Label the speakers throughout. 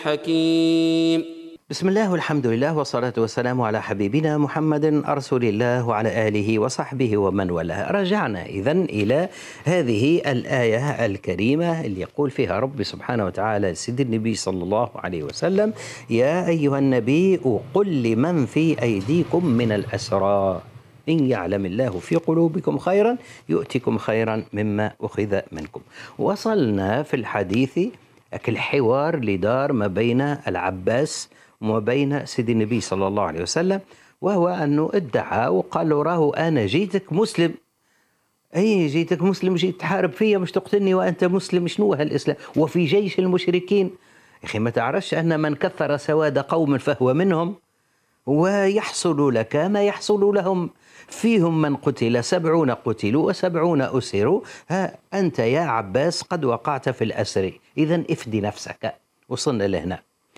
Speaker 1: حكيم.
Speaker 2: بسم الله والحمد لله والصلاة والسلام على حبيبنا محمد رسول الله وعلى آله وصحبه ومن والاه. رجعنا إذن إلى هذه الآية الكريمة اللي يقول فيها رب سبحانه وتعالى سيد النبي صلى الله عليه وسلم: يا أيها النبي قل لمن في أيديكم من الأسرى إن يعلم الله في قلوبكم خيرا يؤتكم خيرا مما أخذ منكم. وصلنا في الحديث الحوار لدار ما بين العباس وما بين سيد النبي صلى الله عليه وسلم، وهو أنه ادعى وقال له: راهو أنا جيتك مسلم. أي جيتك مسلم؟ جيت تحارب فيا مش تقتلني وأنت مسلم؟ شنو هالإسلام وفي جيش المشركين؟ يا أخي ما تعرفش أن من كثر سواد قوم فهو منهم، ويحصل لك ما يحصل لهم. فيهم من قتل 70 قتلوا و70 أسروا. ها أنت يا عباس قد وقعت في الأسر، إذن افدي نفسك. وصلنا لهنا،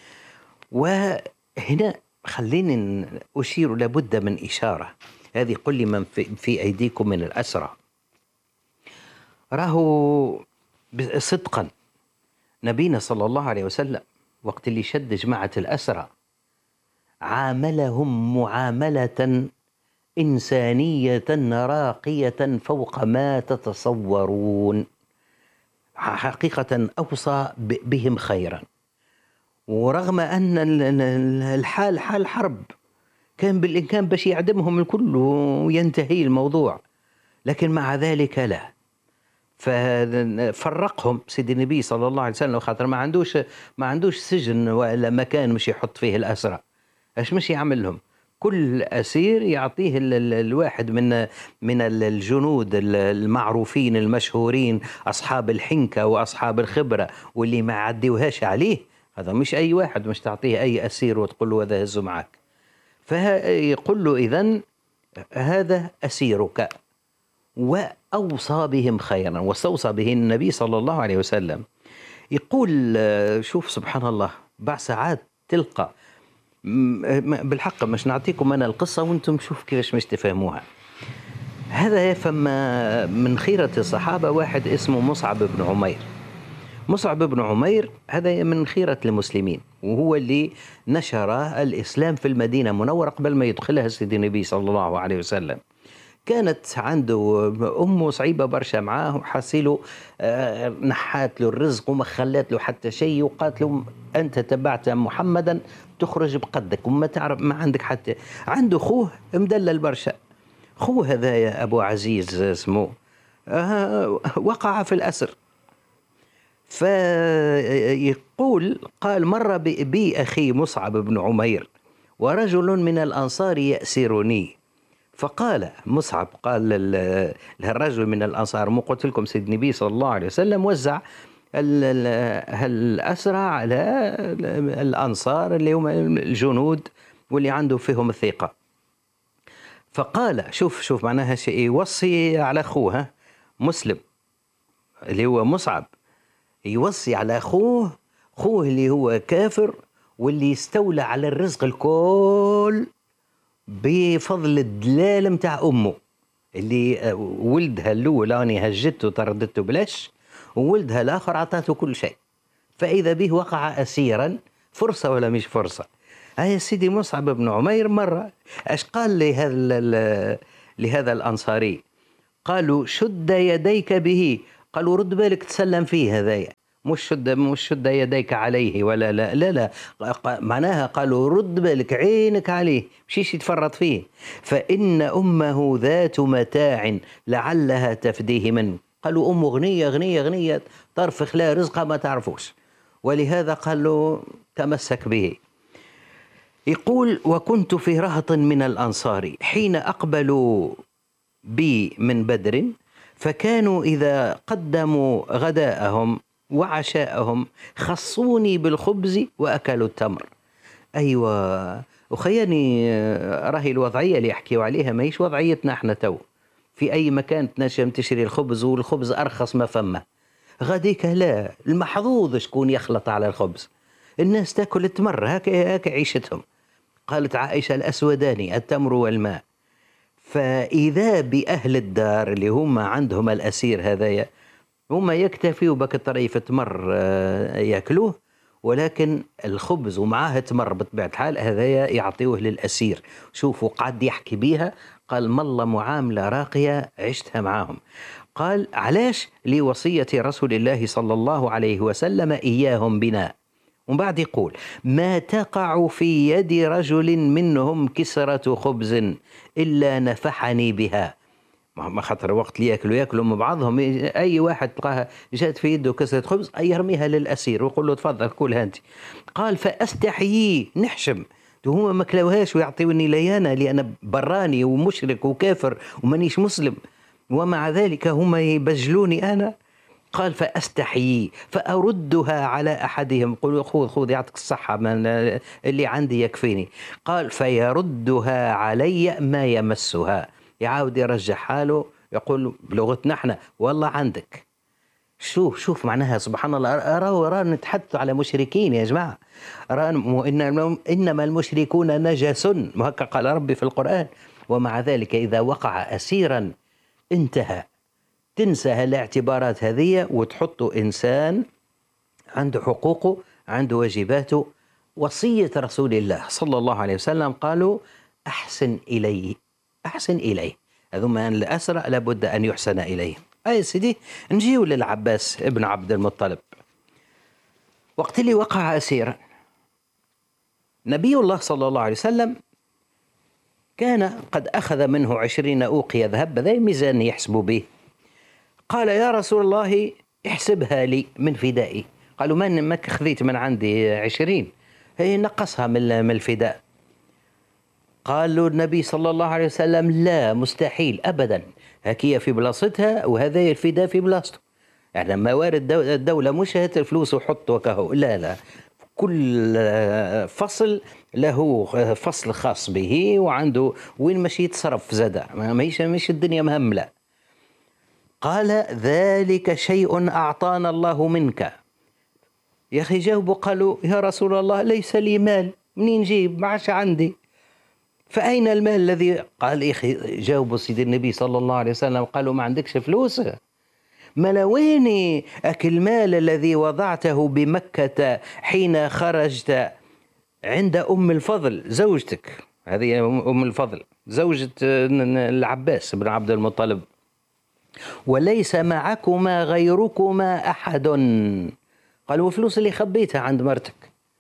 Speaker 2: وهنا خليني أشير لابد من إشارة. هذه قل لي من في أيديكم من الأسرى. راهو صدقا نبينا صلى الله عليه وسلم وقت اللي شد جماعة الأسرى عاملهم معاملة إنسانية راقية فوق ما تتصورون. حقيقة أوصى بهم خيرا، ورغم أن الحال حال حرب، كان بالإمكان باش يعدمهم الكل وينتهي الموضوع، لكن مع ذلك لا، ففرقهم سيد النبي صلى الله عليه وسلم، خاطر ما عندوش سجن ولا مكان مش يحط فيه الأسرى. ايش مش يعمل لهم؟ كل أسير يعطيه الواحد من الجنود المعروفين المشهورين، أصحاب الحنكة وأصحاب الخبرة، واللي ما عديوهاش عليه. هذا مش أي واحد مش تعطيه أي أسير وتقول له هذا هزه معك. فيقول له: إذن هذا أسيرك. وأوصى بهم خيرا، واستوصى به النبي صلى الله عليه وسلم. يقول شوف سبحان الله، بعد ساعات تلقى بالحق مش نعطيكم أنا القصة وانتم شوف كيفاش مش تفهموها. هذا فما من خيرة الصحابة واحد اسمه مصعب بن عمير. مصعب بن عمير هذا من خيرة المسلمين، وهو اللي نشر الإسلام في المدينة المنورة قبل ما يدخلها سيدنا النبي صلى الله عليه وسلم. كانت عنده أمه صعيبة برشا معاه، وحاسيله نحات له الرزق وما خلات له حتى شيء، وقالت له: أنت تبعت محمدا تخرج بقدك وما تعرف ما عندك حتى. عنده أخوه مدلل برشا، أخوه هذا يا أبو عزيز اسمه، وقع في الأسر. فيقول قال: مر بي أخي مصعب بن عمير ورجل من الأنصار يأسرني. فقال مصعب قال للرجل من الأنصار: مو قلت لكم سيد النبي صلى الله عليه وسلم وزع الأسرى على الأنصار اللي هم الجنود واللي عنده فيهم الثقة. فقال شوف معناها شيء يوصي على أخوه مسلم اللي هو مصعب، يوصي على أخوه اللي هو كافر واللي يستولى على الرزق الكل بفضل الدلال متاع أمه، اللي ولدها الأولاني هجته طردته بلاش، وولدها الآخر عطاته كل شيء، فإذا به وقع أسيرا. فرصة ولا مش فرصة؟ يا سيدي مصعب بن عمير مرة ايش قال لهذا الأنصاري؟ قالوا: شد يديك به. قالوا: رد بالك تسلم فيه هذايا، مش شد يديك عليه ولا لا معناها قالوا: رد بالك عينك عليه مشيش يتفرط فيه، فإن أمه ذات متاع لعلها تفديه منه. قالوا: أمه غنية طرف لا رزقها ما تعرفوش، ولهذا قالوا تمسك به. يقول: وكنت في رهط من الأنصار حين أقبلوا بي من بدر، فكانوا إذا قدموا غداءهم وعشاءهم خصوني بالخبز وأكلوا التمر. أيوة وخياني، راهي الوضعية اللي يحكيوا عليها ما هيش وضعيتنا احنا تو. في أي مكان تنجم تشري الخبز والخبز أرخص ما فما. غاديك لا، المحظوظ شكون يخلط على الخبز، الناس تاكل التمر، هكا عيشتهم. قالت عائشة: الأسوداني التمر والماء. فإذا بأهل الدار اللي هم عندهم الأسير هذايا هم يكتفيوا بك طريف تمر ياكلوه، ولكن الخبز ومعاه تمر بطبيعة الحال هذايا يعطيوه للأسير. شوفوا قعد يحكي بيها، قال ما الله معاملة راقية عشتها معاهم. قال علاش؟ لوصية رسول الله صلى الله عليه وسلم إياهم بنا. ومن بعد يقول ما تقع في يد رجل منهم كسرة خبز إلا نفحني بها. ما خاطر وقت اللي ياكلوا مع بعضهم، اي واحد تلقاها جات في يده كسرة خبز اي يرميها للاسير ويقول له تفضل كلها انت. قال فاستحيي نحشم، هما ما كلاوهاش ويعطيوني ليانا لأنا براني ومشرك وكافر ومانيش مسلم، ومع ذلك هما يبجلوني أنا. قال فأستحيي فأردها على أحدهم، قلوا خذ يعطيك الصحة من اللي عندي يكفيني. قال فيردها علي ما يمسها، يعاود يرجع حاله يقول بلغتنا احنا والله عندك. شوف معناها سبحان الله. رانا نتحدث على مشركين يا جماعة. إنما المشركون نجس، وهكذا قال ربي في القرآن. ومع ذلك إذا وقع أسيرا انتهى، تنسى هالاعتبارات هذه وتحطه إنسان عنده حقوقه عنده واجباته. وصية رسول الله صلى الله عليه وسلم قالوا أحسن إليه، أحسن إليه. هذوما الأسرى لابد أن يحسن إليه. أي سيدي نجيو للعباس ابن عبد المطلب. وقت اللي وقع أسيرا، نبي الله صلى الله عليه وسلم كان قد أخذ منه 20 أوقية ذهب، ذا ميزان يحسبوا به. قال يا رسول الله احسبها لي من فدائي. قالوا ما خذيت من عندي 20، هي نقصها من الفداء. قالوا النبي صلى الله عليه وسلم لا مستحيل أبدا، هكية في بلاصتها وهذا الفداء في بلاصته. يعني موارد الدولة مش هات الفلوس وحط وكهو، لا، كل فصل له فصل خاص به وعنده وين ماشي يتصرف زادة، مش الدنيا مهملة. قال ذلك شيء أعطانا الله منك. يا أخي جاوبوا قالوا يا رسول الله ليس لي مال، منين نجيب ما عادش عندي، فأين المال الذي؟ قال يا أخي جاوبوا سيدي النبي صلى الله عليه وسلم قالوا ما عندكش فلوس؟ ما وين المال الذي وضعته بمكة حين خرجت عند أم الفضل زوجتك، هذه أم الفضل زوجة العباس بن عبد المطلب، وليس معكما غيركما أحد. قالوا فلوس اللي خبيتها عند مرتك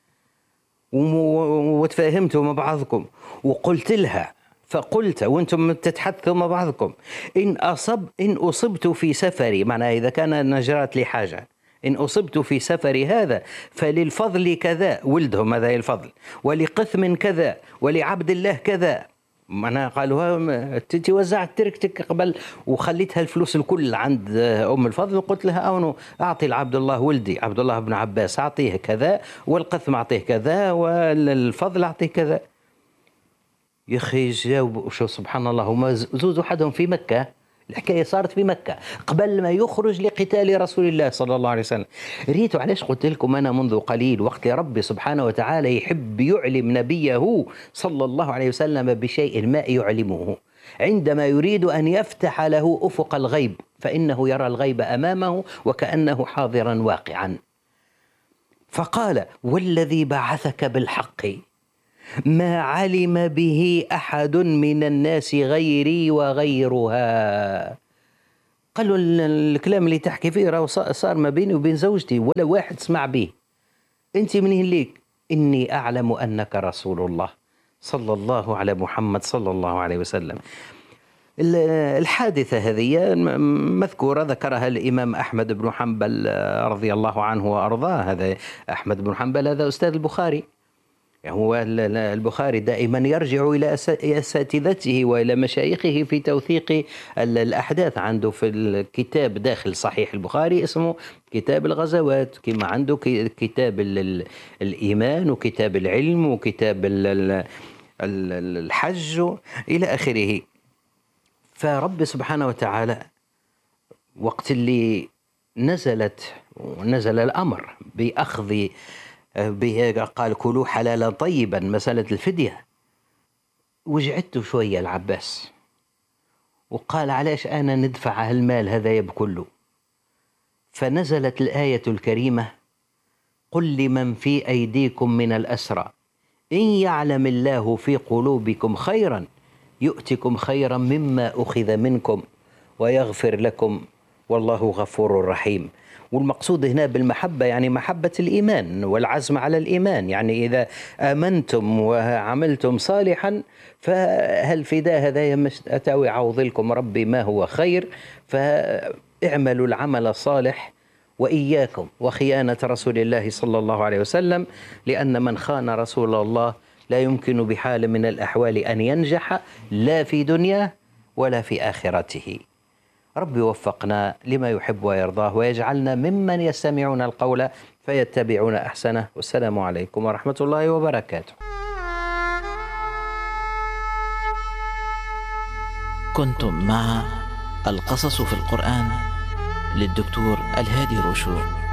Speaker 2: وتفاهمتوا مع بعضكم وقلت لها، فقلت وانتم تتحدثوا مع بعضكم إن أصبت في سفري، معناها إذا كان نجرت لي حاجة، إن أصبت في سفري هذا فللفضل كذا، ولدهم هذا الفضل، ولقثم كذا، ولعبد الله كذا. أنا قالوا تي وزعت تركتك قبل وخليتها الفلوس الكل عند أم الفضل، وقلت لها أونو أعطي لعبد الله ولدي عبد الله بن عباس أعطيه كذا، والقثم أعطيه كذا، والفضل أعطيه كذا. يا أخي جاوب شو سبحان الله، هما زوز وحدهم في مكة، الحكاية صارت في مكة قبل ما يخرج لقتال رسول الله صلى الله عليه وسلم. ريتوا علاش قلت لكم أنا منذ قليل وقت ربي سبحانه وتعالى يحب يعلم نبيه صلى الله عليه وسلم بشيء ما يعلمه، عندما يريد أن يفتح له أفق الغيب فإنه يرى الغيب أمامه وكأنه حاضرا واقعا. فقال والذي بعثك بالحق ما علم به أحد من الناس غيري وغيرها. قالوا الكلام اللي تحكي فيه راه صار ما بيني وبين زوجتي ولا واحد سمع به، أنت منين ليك؟ إني أعلم أنك رسول الله صلى الله على محمد صلى الله عليه وسلم. الحادثة هذه مذكورة ذكرها الإمام أحمد بن حنبل رضي الله عنه وأرضاه. هذا أحمد بن حنبل هذا أستاذ البخاري، يعني هو البخاري دائما يرجع إلى أساتذته وإلى مشايخه في توثيق الأحداث. عنده في الكتاب داخل صحيح البخاري اسمه كتاب الغزوات، كما عنده كتاب الإيمان وكتاب العلم وكتاب الحج إلى آخره. فرب سبحانه وتعالى وقت اللي نزل الأمر بأخذ به قال كلوا حلالا طيبا، مسألة الفدية، وجعته شوية العباس وقال علاش أنا ندفع هالمال هذا بكله. فنزلت الآية الكريمة قل لمن في أيديكم من الأسرى إن يعلم الله في قلوبكم خيرا يؤتكم خيرا مما أخذ منكم ويغفر لكم والله غفور رحيم. والمقصود هنا بالمحبة يعني محبة الإيمان والعزم على الإيمان، يعني إذا آمنتم وعملتم صالحا فهل فداء هذا أتاوي عوضلكم ربي ما هو خير، فاعملوا العمل الصالح وإياكم وخيانة رسول الله صلى الله عليه وسلم، لأن من خان رسول الله لا يمكن بحال من الأحوال أن ينجح لا في دنياه ولا في آخرته. ربي وفقنا لما يحب ويرضاه ويجعلنا ممن يستمعون القول فيتبعون أحسنه. والسلام عليكم ورحمة الله وبركاته.
Speaker 1: كنتم مع القصص في القرآن للدكتور الهادي روشور.